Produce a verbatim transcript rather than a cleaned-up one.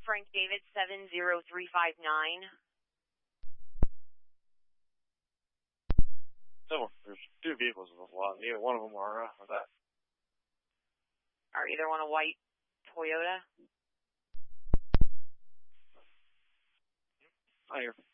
Frank David seven zero three five nine. So there's two vehicles in this lot. Neither one of them are uh, that. Are either one a white Toyota? I hear.